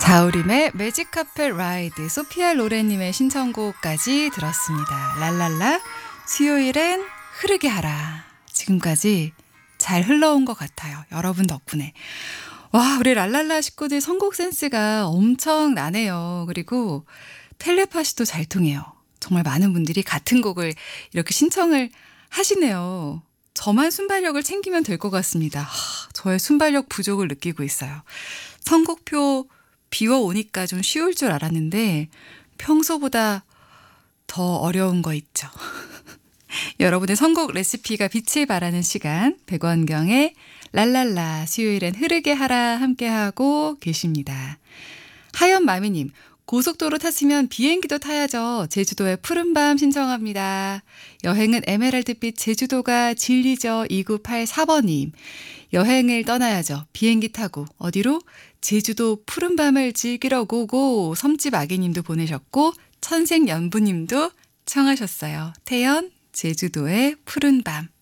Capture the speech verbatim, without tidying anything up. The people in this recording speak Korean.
가우림의 매직 카펫 라이드, 소피아 로렌님의 신청곡까지 들었습니다. 랄랄라, 수요일엔 흐르게 하라. 지금까지 잘 흘러온 것 같아요. 여러분 덕분에. 와, 우리 랄랄라 식구들 선곡 센스가 엄청나네요. 그리고 텔레파시도 잘 통해요. 정말 많은 분들이 같은 곡을 이렇게 신청을 하시네요. 저만 순발력을 챙기면 될 것 같습니다. 하, 저의 순발력 부족을 느끼고 있어요. 선곡표 비워오니까 좀 쉬울 줄 알았는데 평소보다 더 어려운 거 있죠. 여러분의 선곡 레시피가 빛을 발하는 시간, 백원경의 랄랄라, 수요일엔 흐르게 하라 함께하고 계십니다. 하연마미님, 고속도로 탔으면 비행기도 타야죠. 제주도의 푸른밤 신청합니다. 여행은 에메랄드빛 제주도가 진리죠. 이구팔사 번님. 여행을 떠나야죠. 비행기 타고. 어디로? 제주도 푸른밤을 즐기러 고고. 섬집 아기님도 보내셨고 천생연부님도 청하셨어요. 태연, 제주도의 푸른밤.